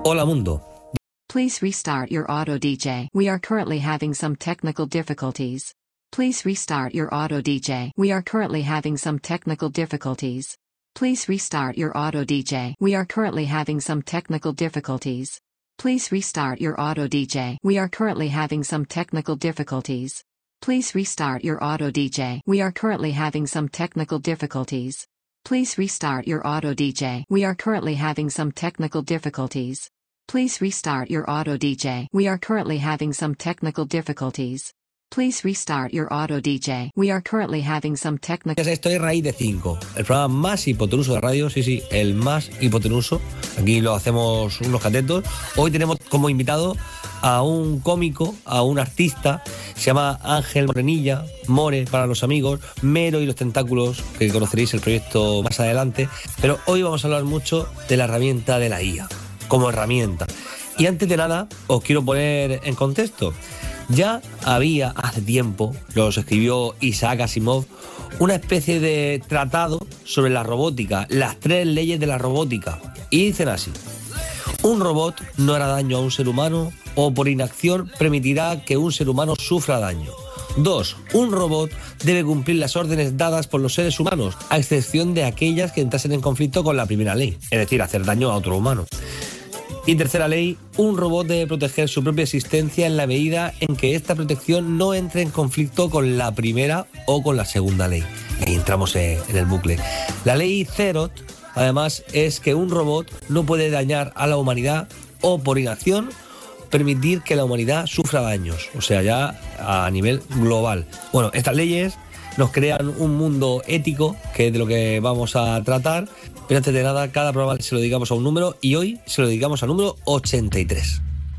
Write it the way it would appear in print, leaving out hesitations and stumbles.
Hola mundo. Please restart your auto DJ. We are currently having some technical difficulties. Please restart your auto DJ. We are currently having some technical difficulties. Please restart your auto DJ. We are currently having some technical difficulties. Please restart your auto DJ. We are currently having some technical difficulties. Please restart your auto DJ. We are currently having some technical difficulties. Please restart your auto DJ. We are currently having some technical difficulties. Please restart your auto DJ. We are currently having some technical difficulties. Please restart your auto DJ. We are currently having some technical. Esto es Raíz de 5, el programa más hipotenuso de radio, sí, el más hipotenuso. Aquí lo hacemos unos catetos. Hoy tenemos como invitado a un cómico, a un artista, se llama Ángel Morenilla, More para los amigos, Mero y los tentáculos, que conoceréis el proyecto más adelante. Pero hoy vamos a hablar mucho de la herramienta de la IA, como herramienta. Y antes de nada, os quiero poner en contexto. Ya había hace tiempo, los escribió Isaac Asimov, una especie de tratado sobre la robótica, las 3 leyes de la robótica. Y dicen así: un robot no hará daño a un ser humano o por inacción permitirá que un ser humano sufra daño. 2. Un robot debe cumplir las órdenes dadas por los seres humanos, a excepción de aquellas que entrasen en conflicto con la primera ley, es decir, hacer daño a otro humano. Y tercera ley, un robot debe proteger su propia existencia en la medida en que esta protección no entre en conflicto con la primera o con la segunda ley. Y ahí entramos en el bucle. La ley Zerot, además, es que un robot no puede dañar a la humanidad o por inacción permitir que la humanidad sufra daños, o sea, ya a nivel global. Bueno, estas leyes nos crean un mundo ético, que es de lo que vamos a tratar. Pero antes de nada, cada programa se lo dedicamos a un número y hoy se lo dedicamos al número 83.